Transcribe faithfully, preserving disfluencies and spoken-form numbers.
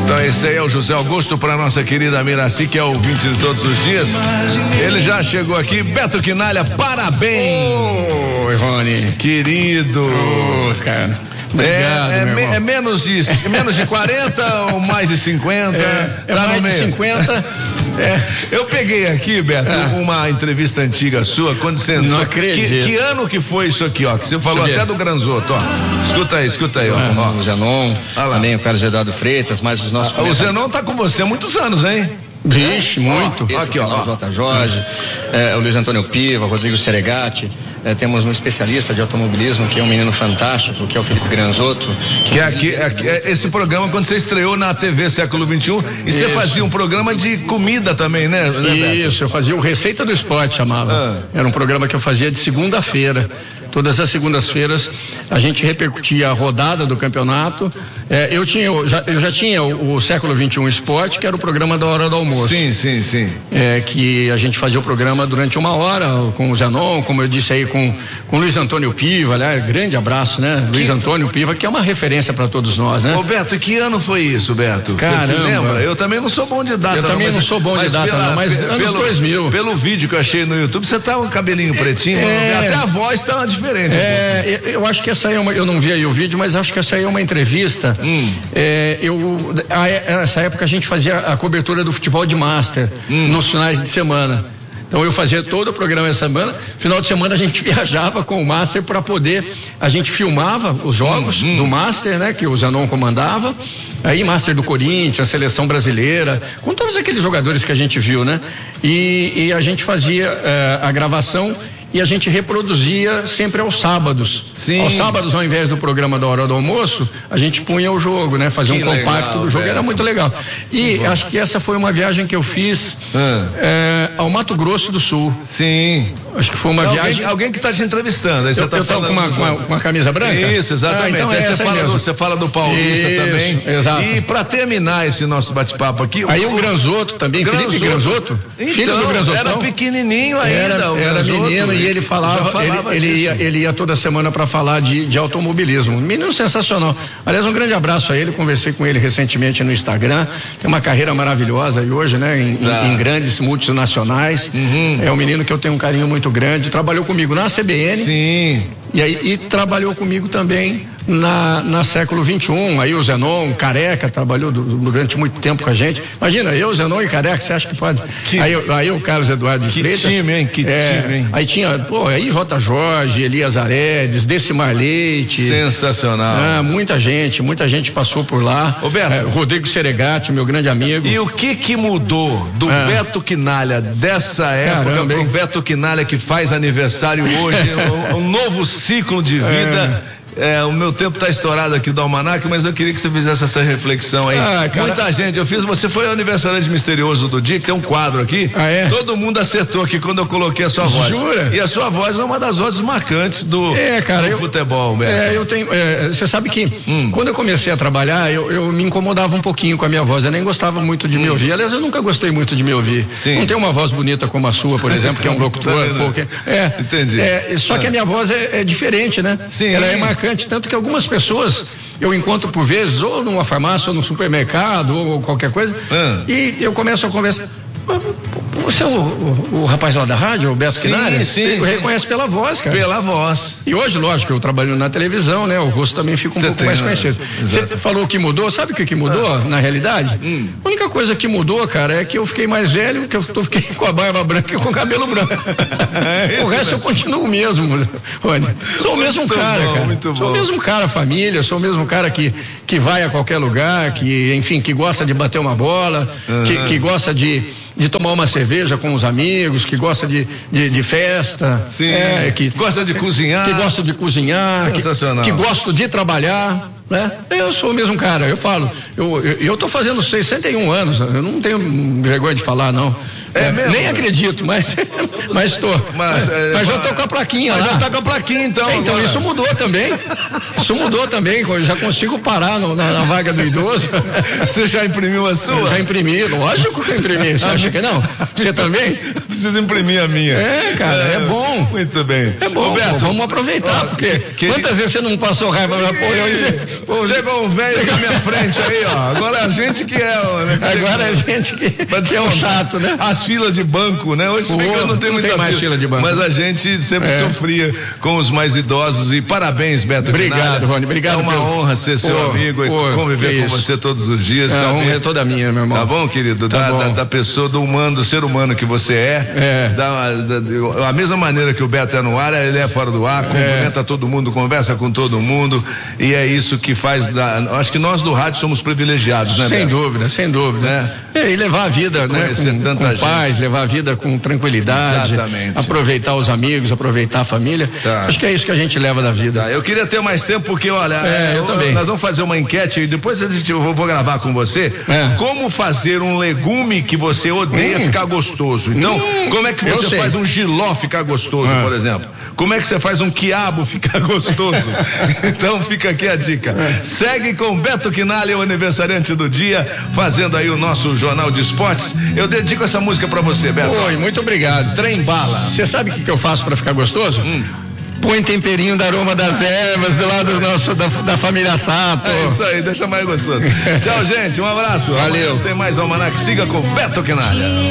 Então esse aí é o José Augusto para nossa querida Miraci, que é ouvinte de todos os dias. Ele já chegou aqui. Beto Quinalha, parabéns! Oi, Rony. Querido. Oh, cara. Obrigado, é, é, meu me, é menos de, menos de quarenta ou mais de cinquenta? É, é tá mais no meio. de cinquenta. É. Eu peguei aqui, Beto, é. uma entrevista antiga sua, quando você entrou. Não acredito. Que, que ano que foi isso aqui, ó? Que você falou até do Granzotto, ó. Escuta aí, escuta aí, ó. Ah, ó. O Zenon, também o Carlos Eduardo Freitas, mais os nossos... Ah, o Zenon tá com você há muitos anos, hein? Vixe, muito. Ó, aqui, ó. J. Jorge, é, o Luiz Antônio Piva, Rodrigo Seregatti, é, temos um especialista de automobilismo, que é um menino fantástico, que é o Felipe Granzotto. Que é aqui, aqui é esse programa, quando você estreou na T V Século vinte e um, e Isso. você fazia um programa de comida também, né? Isso, eu fazia o Receita do Esporte, chamava. Ah. Era um programa que eu fazia de segunda-feira. Todas as segundas-feiras a gente repercutia a rodada do campeonato. É, eu, tinha, eu, já, eu já tinha o, o Século vinte e um Esporte, que era o programa da hora do almoço. Sim, sim, sim. É, que a gente fazia o programa durante uma hora com o Zenon, como eu disse aí, com com Luiz Antônio Piva, aliás, grande abraço, né? Que... Luiz Antônio Piva, que é uma referência para todos nós, né? Ô Beto, e que ano foi isso, Beto? Caramba. Você se lembra? Eu também não sou bom de data. Eu não, também mas, não sou bom de data, pela, não, mas pelo, anos dois mil. Pelo vídeo que eu achei no YouTube, você tá com um cabelinho pretinho, é, até a voz tá diferente. É, eu, eu acho que essa aí é uma, eu não vi aí o vídeo, mas acho que essa aí é uma entrevista. Hum. É, eu, a, essa época a gente fazia a cobertura do futebol de Master, hum. nos finais de semana. Então eu fazia todo o programa essa semana, final de semana a gente viajava com o Master para poder, a gente filmava os jogos hum, hum. do Master, né, que o Zenon comandava, aí Master do Corinthians, a seleção brasileira, com todos aqueles jogadores que a gente viu, né, e, e a gente fazia uh, a gravação e a gente reproduzia sempre aos sábados. Sim. Aos sábados, ao invés do programa da hora do almoço, a gente punha o jogo, né? Fazia que um compacto legal, do jogo, velho. Era muito legal. E acho que essa foi uma viagem que eu fiz ah. é, ao Mato Grosso do Sul. Sim. Acho que foi uma alguém, viagem... Alguém que está te entrevistando. Aí você eu, tá eu tô com uma, uma, uma camisa branca? Isso, exatamente. Ah, então é você, fala do, você fala do Paulista Isso, também. Exato. E para terminar esse nosso bate-papo aqui... Aí o, o Granzotto também, Granzotto. Felipe Granzotto, então, filho do Granzotto. Era pequenininho ainda. Era, o era menino e ele falava... Ele, ele, ia, ele ia toda semana para falar de, de automobilismo. Um menino sensacional. Aliás, um grande abraço a ele. Conversei com ele recentemente no Instagram. Tem uma carreira maravilhosa e hoje, né? Em, tá. em, em grandes multinacionais. Uhum. É um menino que eu tenho um carinho muito grande. Trabalhou comigo na C B N. Sim. E aí e trabalhou comigo também na, na Século vinte e um. Aí o Zenon, Careca, trabalhou do, durante muito tempo com a gente. Imagina, eu, Zenon e Careca, você acha que pode? Que, aí, aí o Carlos Eduardo de que Freitas. Que time, hein? Que é, time, hein? Aí tinha, pô, aí J. Jorge, Elias Aredes, Decimar Leite. Sensacional. Ah, muita gente, muita gente passou por lá. Roberto. É, Rodrigo Seregatti, meu grande amigo. E o que que mudou do ah. Beto Quinalha dessa época Caramba, pro hein? Beto Quinalha que faz aniversário hoje, um, um novo ciclo de vida? É. É, o meu tempo está estourado aqui do Almanac, mas eu queria que você fizesse essa reflexão aí. Ah, muita gente, eu fiz, você foi o aniversariante misterioso do dia, que tem um quadro aqui. Ah, é? Todo mundo acertou aqui quando eu coloquei a sua voz. Jura? E a sua voz é uma das vozes marcantes do, é, cara, do eu, futebol, Beto. É, eu tenho, é, você sabe que hum. quando eu comecei a trabalhar, eu, eu me incomodava um pouquinho com a minha voz, eu nem gostava muito de hum. me ouvir. Aliás, eu nunca gostei muito de me ouvir. Sim. Não tenho uma voz bonita como a sua, por exemplo, que é um locutor. Tá é, Entendi. É, só que a minha voz é, é diferente, né? Sim. Ela é marcante, tanto que algumas pessoas eu encontro por vezes ou numa farmácia ou no supermercado ou qualquer coisa ah. e eu começo a conversar. Você é o, o, o rapaz lá da rádio, o Beto Quinalha? Sim, sim. Eu sim. reconheço pela voz, cara. Pela voz. E hoje, lógico, eu trabalho na televisão, né? O rosto também fica um Você pouco tem, mais conhecido. Você falou que mudou, sabe o que que mudou, ah. na realidade? Hum. A única coisa que mudou, cara, é que eu fiquei mais velho, que eu tô, fiquei com a barba branca e com o cabelo branco. É o resto eu continuo o mesmo, Rony. Sou o mesmo muito cara, bom, cara. Muito sou bom. o mesmo cara, família, sou o mesmo cara que, que vai a qualquer lugar, que, enfim, que gosta de bater uma bola, uhum. que, que gosta de, de tomar uma cerveja com os amigos, que gosta de, de, de festa. Sim. É, que gosta de cozinhar. Que gosta de cozinhar. Sensacional. Que, que gosta de trabalhar. Né? Eu sou o mesmo cara, eu falo, eu, eu, eu tô fazendo sessenta e um anos, eu não tenho vergonha de falar, não. É, é mesmo? Nem acredito, mas mas tô. Mas, é, mas já tô com a plaquinha lá. Já tá com a plaquinha, então. É, então agora. Isso mudou também. Isso mudou também, eu já consigo parar no, na, na vaga do idoso. Você já imprimiu a sua? Eu já imprimi, lógico que eu imprimi. Você acha que não? Você também? Preciso imprimir a minha. É, cara, é, é bom. Muito bem. É bom, Roberto, vamos aproveitar, ó, porque que, quantas que... vezes você não passou raiva na porra? Pô, chegou um velho na minha frente aí, ó. Agora agora a gente que é. Né, que agora a gente que, que é o chato, né? As filas de banco, né? Hoje Pô, eu não tenho não muita tem mais fila, fila de banco. Mas a gente sempre é. sofria com os mais idosos. E parabéns, Beto. Obrigado, Rony. Obrigado. É uma pelo... honra ser seu pô, amigo pô, e conviver com você todos os dias. É, a honra é toda minha, meu irmão. Tá bom, querido? Tá da, bom. Da, da pessoa, do humano, do ser humano que você é. É. Da, da, a mesma maneira que o Beto é no ar, ele é fora do ar, cumprimenta é. todo mundo, conversa com todo mundo. E é isso que faz. Da, acho que nós do rádio somos privilegiados, né, Sem Beto? dúvida, sem dúvida. É. E levar a vida, né? Com, tanta com paz, levar a vida com tranquilidade. Exatamente. Aproveitar os amigos, aproveitar a família. Tá. Acho que é isso que a gente leva da vida. Tá. Eu queria ter mais tempo, porque, olha, é, eu, eu também. nós vamos fazer uma enquete e depois a gente, eu vou, vou gravar com você. É. Como fazer um legume que você odeia hum. ficar gostoso. Então, hum. como é que você faz um jiló ficar gostoso, é. por exemplo? Como é que você faz um quiabo ficar gostoso? Então fica aqui a dica. É. Segue com Beto Quinalha, o aniversariante do dia, fazendo aí o nosso Jornal de Esportes. Eu dedico essa música pra você, Beto. Oi, muito obrigado. Trem bala. Você sabe o que, que eu faço pra ficar gostoso? Hum. Põe temperinho da aroma das ervas do lado do nosso, da, da família Sato. É isso aí, deixa mais gostoso. Tchau, gente, um abraço. Valeu. Amanhã tem mais Almanac, siga com Beto Quinalha.